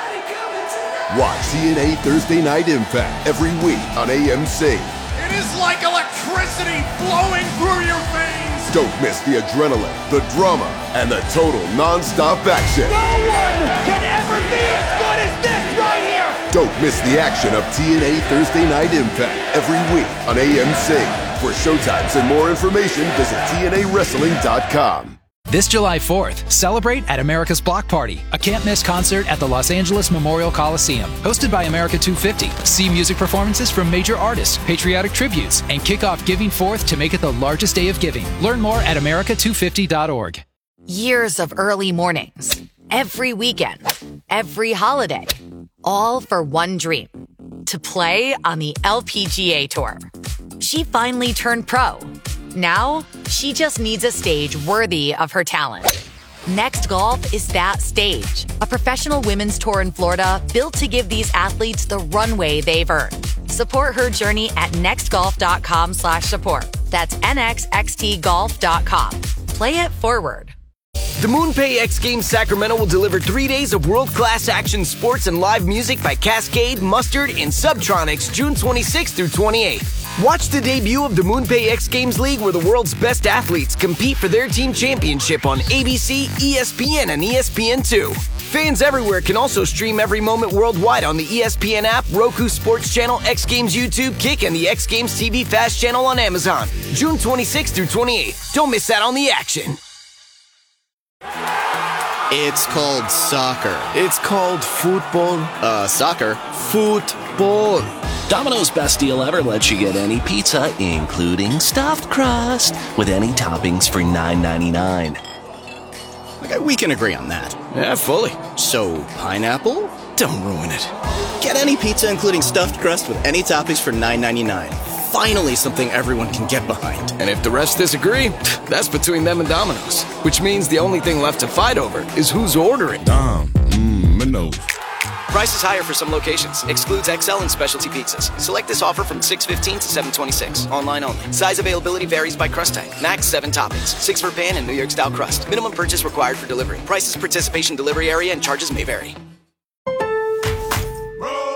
Watch T N A Thursday Night Impact every week on A M C. It is like electricity flowing through your veins. Don't miss the adrenaline, the drama, and the total non-stop action. No one can ever be as good as this right here. Don't miss the action of T N A Thursday Night Impact every week on A M C. For showtimes and more information, visit T N A wrestling dot com. This July fourth, celebrate at America's Block Party, a can't-miss concert at the Los Angeles Memorial Coliseum. Hosted by America two fifty. See music performances from major artists, patriotic tributes, and kick off Giving Forth to make it the largest day of giving. Learn more at America two fifty dot org. Years of early mornings, every weekend, every holiday, all for one dream, to play on the L P G A Tour. She finally turned pro. Now, she just needs a stage worthy of her talent. Next Golf is that stage, a professional women's tour in Florida built to give these athletes the runway they've earned. Support her journey at nextgolf.com slash support. That's N X X T golf dot com. Play it forward. The MoonPay X Games Sacramento will deliver three days of world-class action sports and live music by Cascade, Mustard, and Subtronics June twenty-sixth through twenty-eighth. Watch the debut of the MoonPay X Games League where the world's best athletes compete for their team championship on A B C, E S P N, and E S P N two. Fans everywhere can also stream every moment worldwide on the E S P N app, Roku Sports Channel, X Games YouTube, Kick, and the X Games T V Fast Channel on Amazon. June twenty-sixth through twenty-eighth. Don't miss out on the action. It's called soccer. It's called football. Uh, soccer. Football. Domino's best deal ever lets you get any pizza, including stuffed crust, with any toppings for nine ninety-nine. Okay, we can agree on that. Yeah, fully. So, pineapple? Don't ruin it. Get any pizza, including stuffed crust, with any toppings for nine ninety-nine. Finally, something everyone can get behind. And if the rest disagree, that's between them and Domino's. Which means the only thing left to fight over is who's ordering. Dom, mmm, Manolo. Prices higher for some locations. Excludes X L and specialty pizzas. Select this offer from six fifteen to seven twenty-six. Online only. Size availability varies by crust type. Max seven toppings. Six for pan and New York style crust. Minimum purchase required for delivery. Prices, participation, delivery area, and charges may vary. From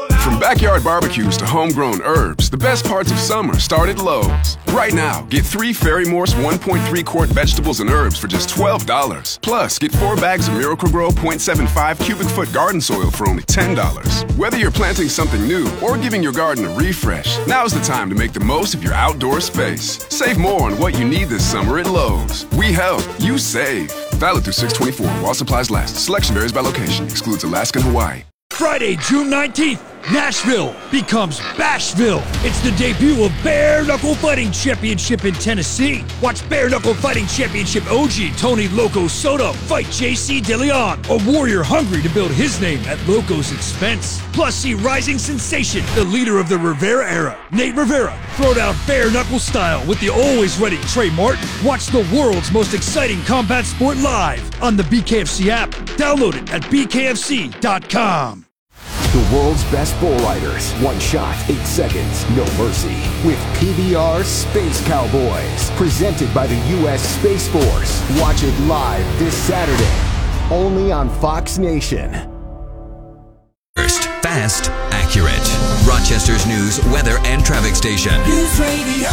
backyard barbecues to homegrown herbs, the best parts of summer start at Lowe's. Right now, get three Fairy Morse one point three quart vegetables and herbs for just twelve dollars. Plus, get four bags of Miracle-Gro point seven five cubic foot garden soil for only ten dollars. Whether you're planting something new or giving your garden a refresh, now's the time to make the most of your outdoor space. Save more on what you need this summer at Lowe's. We help, you save. Valid through six twenty-four while supplies last. Selection varies by location. Excludes Alaska and Hawaii. Friday, June nineteenth, Nashville becomes Bashville. It's the debut of Bare Knuckle Fighting Championship in Tennessee. Watch Bare Knuckle Fighting Championship O G Tony Loco Soto fight J C DeLeon, a warrior hungry to build his name at Loco's expense. Plus, see rising sensation, the leader of the Rivera era, Nate Rivera, throw down bare knuckle style with the always ready Trey Martin. Watch the world's most exciting combat sport live on the B K F C app. Download it at b k f c dot com. The world's best bull riders. One shot, eight seconds, no mercy. With P B R Space Cowboys. Presented by the U S Space Force. Watch it live this Saturday. Only on Fox Nation. First, fast, accurate. Rochester's news, weather, and traffic station. News Radio.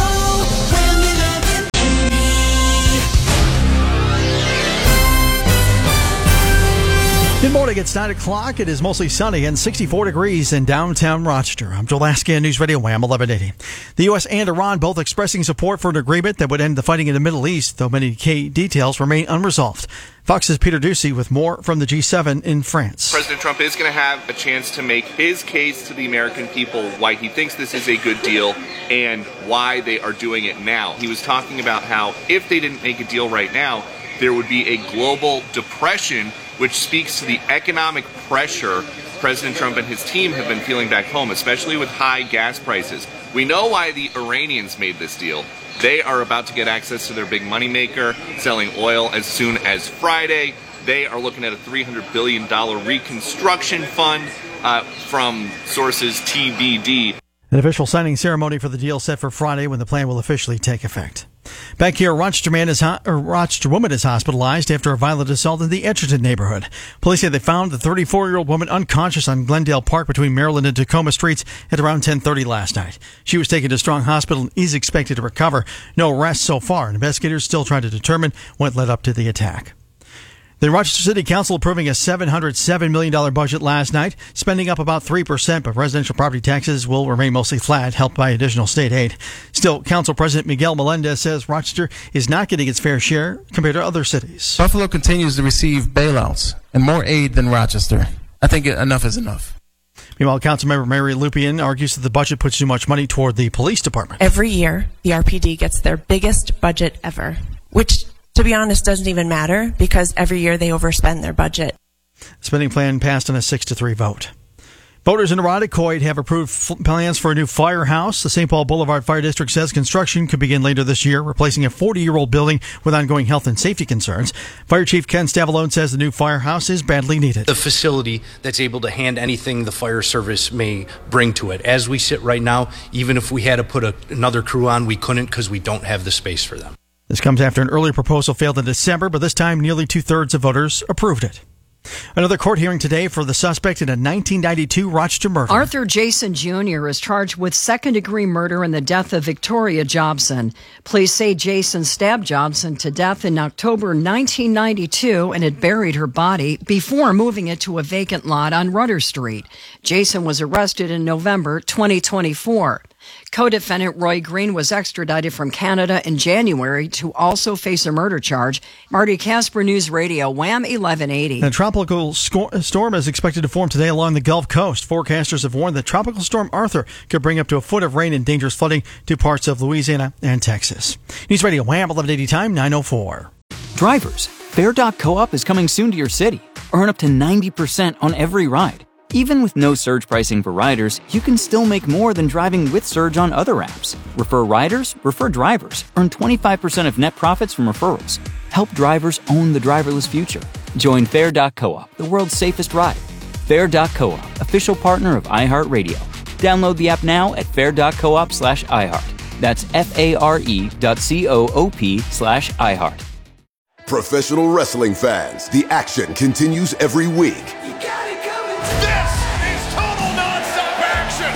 Good morning. It's nine o'clock. It is mostly sunny and sixty-four degrees in downtown Rochester. I'm Joel Laskin, News Radio Wham eleven eighty. The U S and Iran both expressing support for an agreement that would end the fighting in the Middle East, though many key details remain unresolved. Fox's Peter Ducey with more from the G seven in France. President Trump is going to have a chance to make his case to the American people why he thinks this is a good deal and why they are doing it now. He was talking about how if they didn't make a deal right now, there would be a global depression, which speaks to the economic pressure President Trump and his team have been feeling back home, especially with high gas prices. We know why the Iranians made this deal. They are about to get access to their big moneymaker, selling oil as soon as Friday. They are looking at a three hundred billion dollars reconstruction fund uh, from sources T B D. An official signing ceremony for the deal set for Friday when the plan will officially take effect. Back here, a Rochester man is ho- or Rochester woman is hospitalized after a violent assault in the Edgerton neighborhood. Police say they found the thirty-four-year-old woman unconscious on Glendale Park between Maryland and Tacoma Streets at around ten thirty last night. She was taken to Strong Hospital and is expected to recover. No arrests so far. Investigators still trying to determine what led up to the attack. The Rochester City Council approving a seven hundred seven million dollars budget last night, spending up about three percent, but residential property taxes will remain mostly flat, helped by additional state aid. Still, Council President Miguel Melendez says Rochester is not getting its fair share compared to other cities. Buffalo continues to receive bailouts and more aid than Rochester. I think enough is enough. Meanwhile, Councilmember Mary Lupien argues that the budget puts too much money toward the police department. Every year, the R P D gets their biggest budget ever, which, to be honest, doesn't even matter because every year they overspend their budget. The spending plan passed on a six to three vote. Voters in Irondequoit have approved f- plans for a new firehouse. The Saint Paul Boulevard Fire District says construction could begin later this year, replacing a forty-year-old building with ongoing health and safety concerns. Fire Chief Ken Stavalone says the new firehouse is badly needed. The facility that's able to hand anything the fire service may bring to it. As we sit right now, even if we had to put a, another crew on, we couldn't because we don't have the space for them. This comes after an earlier proposal failed in December, but this time nearly two-thirds of voters approved it. Another court hearing today for the suspect in a nineteen ninety-two Rochester murder. Arthur Jason Junior is charged with second-degree murder in the death of Victoria Jobson. Police say Jason stabbed Jobson to death in October nineteen ninety-two and had buried her body before moving it to a vacant lot on Rudder Street. Jason was arrested in November twenty twenty-four. Co-defendant Roy Green was extradited from Canada in January to also face a murder charge. Marty Casper, News Radio, Wham eleven eighty. A tropical sco- storm is expected to form today along the Gulf Coast. Forecasters have warned that Tropical Storm Arthur could bring up to a foot of rain and dangerous flooding to parts of Louisiana and Texas. News Radio, Wham eleven eighty time, nine oh four. Drivers, Fair dot Co-op is coming soon to your city. Earn up to ninety percent on every ride. Even with no surge pricing for riders, you can still make more than driving with Surge on other apps. Refer riders, refer drivers. Earn twenty-five percent of net profits from referrals. Help drivers own the driverless future. Join Fair dot Co-op, the world's safest ride. Fair dot Co-op, official partner of iHeartRadio. Download the app now at fair dot coop slash iHeart. That's F-A-R-E dot C-O-O-P slash iHeart. Professional wrestling fans, the action continues every week. This is total nonstop action.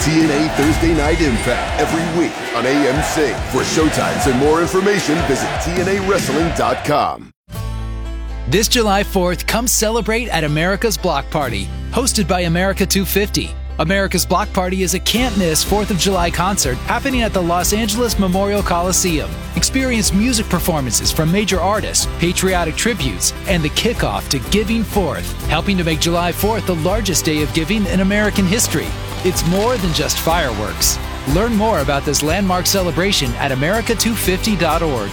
T N A Thursday Night Impact every week on A M C. For showtimes and more information, visit T N A wrestling dot com. This July fourth, come celebrate at America's Block Party, hosted by America two fifty. America's Block Party is a can't-miss fourth of July concert happening at the Los Angeles Memorial Coliseum. Experience music performances from major artists, patriotic tributes, and the kickoff to Giving Fourth, helping to make July fourth the largest day of giving in American history. It's more than just fireworks. Learn more about this landmark celebration at America two fifty dot org.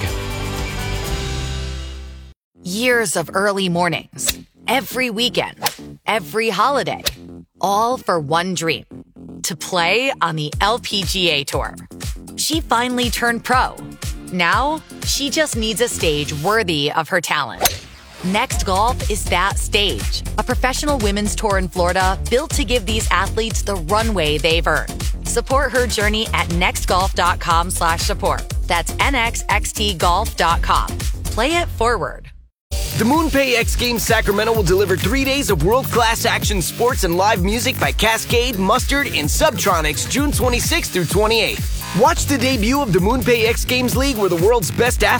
Years of early mornings, every weekend, every holiday, all for one dream, to play on the L P G A Tour. She finally turned pro. Now, she just needs a stage worthy of her talent. Next Golf is that stage, a professional women's tour in Florida built to give these athletes the runway they've earned. Support her journey at nextgolf.com slash support. That's N X X T golf dot com. Play it forward. The MoonPay X Games Sacramento will deliver three days of world-class action sports and live music by Cascade, Mustard, and Subtronics June twenty-sixth through twenty-eighth. Watch the debut of the MoonPay X Games League where the world's best athletes